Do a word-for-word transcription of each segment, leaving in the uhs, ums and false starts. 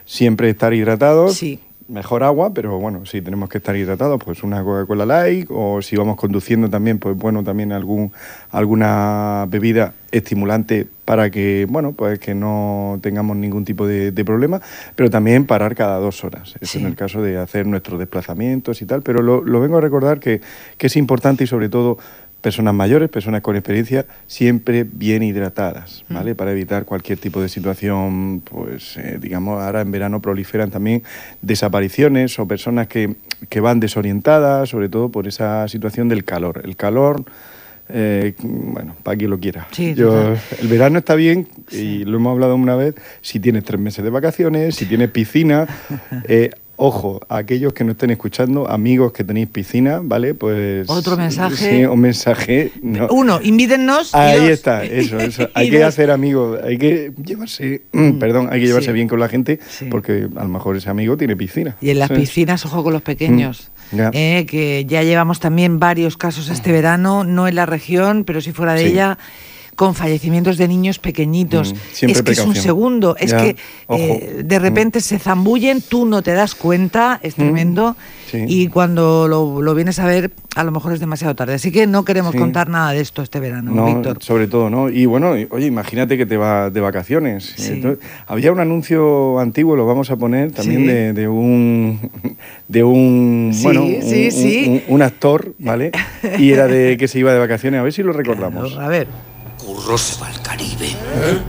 siempre estar hidratados. Sí. Mejor agua, pero bueno, si tenemos que estar hidratados, pues una Coca-Cola Light, o si vamos conduciendo también, pues bueno, también algún alguna bebida estimulante para que, bueno, pues que no tengamos ningún tipo de, de problema, pero también parar cada dos horas. Eso Sí. en el caso de hacer nuestros desplazamientos y tal, pero lo, lo vengo a recordar que, que es importante y sobre todo personas mayores, personas con experiencia, siempre bien hidratadas, ¿vale? Mm. Para evitar cualquier tipo de situación, pues, eh, digamos, ahora en verano proliferan también desapariciones o personas que, que van desorientadas, sobre todo por esa situación del calor. El calor, eh, bueno, para quien lo quiera. Sí, Yo, el verano está bien, sí. Y lo hemos hablado una vez, si tienes tres meses de vacaciones, si tienes piscina... Eh, Ojo, a aquellos que no estén escuchando, amigos que tenéis piscina, ¿vale? Pues... Otro mensaje. Sí, un mensaje. No. Uno, invítennos. Ahí y dos. está, eso, eso. Hay que dos. hacer amigos, hay que llevarse, mm, perdón, hay que llevarse sí. bien con la gente, sí. porque a lo mejor ese amigo tiene piscina. Y en las ¿sí? piscinas, ojo con los pequeños. Mm, yeah. eh, que ya llevamos también varios casos este verano, no en la región, pero sí fuera de sí. ella, con fallecimientos de niños pequeñitos. Mm, es que precaución. Es un segundo, es ya, que eh, de repente mm. se zambullen, tú no te das cuenta, es tremendo, mm, sí. y cuando lo, lo vienes a ver, a lo mejor es demasiado tarde. Así que no queremos sí. contar nada de esto este verano, no, Víctor. Sobre todo, ¿no? Y bueno, oye, imagínate que te vas de vacaciones. Sí. Entonces, había un anuncio antiguo, lo vamos a poner, también sí. de, de un, de un, sí, bueno, sí, un, sí. Un, un, un actor, ¿vale? Y era de que se iba de vacaciones, a ver si lo recordamos. Claro, a ver. Curro se va al Caribe. ¿Eh?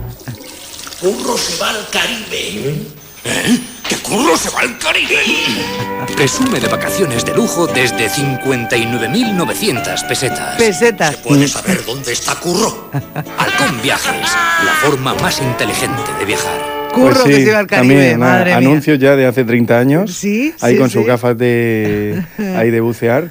Curro se va al Caribe. ¿Eh? ¿Que Curro se va al Caribe? Presume de vacaciones de lujo desde cincuenta y nueve mil novecientas pesetas. Pesetas. ¿Se puede saber dónde está Curro? Halcón Viajes, la forma más inteligente de viajar. Curro pues sí, que se va al Caribe, también, madre anuncios mía. ya de hace treinta años. Sí, ahí sí, con sí. sus gafas de, ahí de bucear.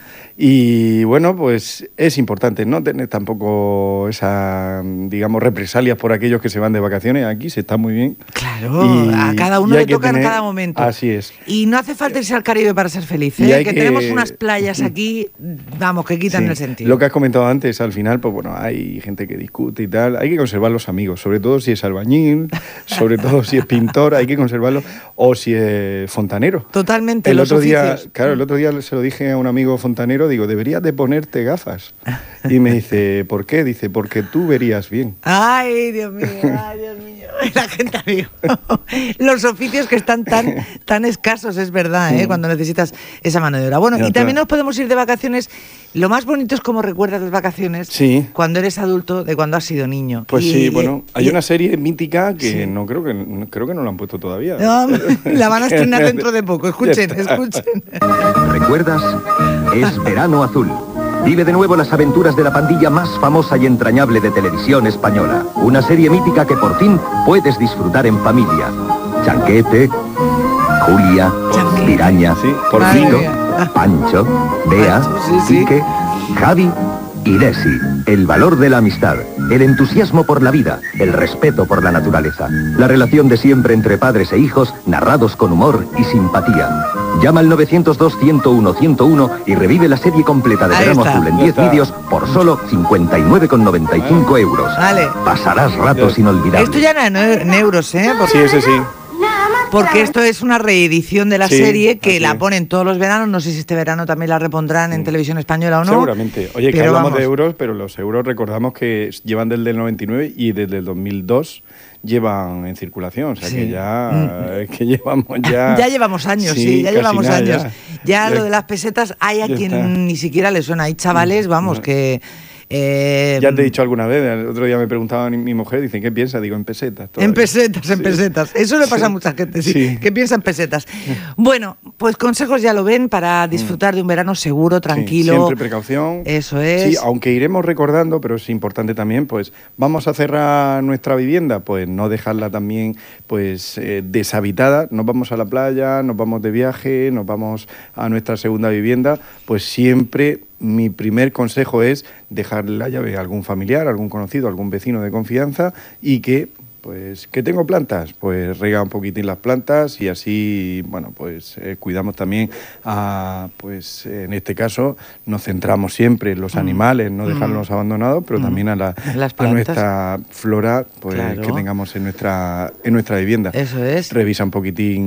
Y bueno, pues es importante no tener tampoco esa, digamos, represalias por aquellos que se van de vacaciones. Aquí se está muy bien. Claro, y, a cada uno le toca tener, en cada momento. Así es. Y no hace falta irse al Caribe para ser feliz, ¿eh? Que, que tenemos unas playas aquí, vamos, que quitan sí. el sentido. Lo que has comentado antes, al final, pues bueno, hay gente que discute y tal. Hay que conservar los amigos, sobre todo si es albañil, sobre todo si es pintor, hay que conservarlo. O si es fontanero. Totalmente, el los otro día, oficios. Claro, el otro día se lo dije a un amigo fontanero, digo, deberías de ponerte gafas. Y me dice, ¿por qué? Dice, porque tú verías bien. Ay, Dios mío, ay, Dios mío. La gente, amigo. Los oficios que están tan, tan escasos, es verdad, ¿eh? Cuando necesitas esa mano de obra. Bueno, ya y también nos podemos ir de vacaciones. Lo más bonito es cómo recuerdas las vacaciones sí. cuando eres adulto de cuando has sido niño. Pues y, sí, bueno, hay y, una serie mítica que sí. no creo que no, creo que no la han puesto todavía. No, la van a estrenar dentro de poco. Escuchen, escuchen. ¿Recuerdas? Es Verano Azul. Vive de nuevo las aventuras de la pandilla más famosa y entrañable de televisión española. Una serie mítica que por fin puedes disfrutar en familia. Chanquete, Julia, Chanquete. Piraña, sí, Porcino, Pancho, Bea, Pancho, sí, sí. Quique, Javi y Desi. El valor de la amistad, el entusiasmo por la vida, el respeto por la naturaleza. La relación de siempre entre padres e hijos, narrados con humor y simpatía. Llama al novecientos dos, ciento uno, ciento uno y revive la serie completa de Ahí Verano está. Azul en diez vídeos por solo cincuenta y nueve con noventa y cinco euros. Vale. Pasarás ratos inolvidables. Esto ya no en euros, ¿eh? Porque, sí, ese sí. Porque esto es una reedición de la sí, serie que la es. ponen todos los veranos. No sé si este verano también la repondrán en televisión española o no. Seguramente. Oye, que pero hablamos vamos. de euros, pero los euros recordamos que llevan desde el noventa y nueve y desde el dos mil dos llevan en circulación. O sea, Sí. que ya que llevamos ya... Ya llevamos años, sí, sí ya casi llevamos nada, años. Ya, Ya. lo de las pesetas, hay a Ya quien está. ni siquiera le suena. Hay chavales, vamos, No. que... Eh, Ya te he dicho alguna vez, el otro día me preguntaba mi mujer, dicen, ¿qué piensa? Digo, en pesetas. Todavía. En pesetas, en Sí. pesetas. Eso le pasa Sí. a mucha gente, sí, Sí. que piensa en pesetas. Bueno, pues consejos ya lo ven para disfrutar de un verano seguro, tranquilo. Sí, siempre precaución. Eso es. Sí, aunque iremos recordando, pero es importante también, pues, vamos a cerrar nuestra vivienda, pues no dejarla también, pues, eh, deshabitada. Nos vamos a la playa, nos vamos de viaje, nos vamos a nuestra segunda vivienda, pues siempre... Mi primer consejo es dejar la llave a algún familiar, a algún conocido, a algún vecino de confianza y que, pues, que tengo plantas, pues rega un poquitín las plantas y así, bueno, pues eh, cuidamos también a, pues en este caso nos centramos siempre en los Mm. animales, no dejarlos Mm. abandonados, pero Mm. también a, la, Las a plantas. nuestra flora, pues Claro. que tengamos en nuestra, en nuestra vivienda. Eso es. Revisa un poquitín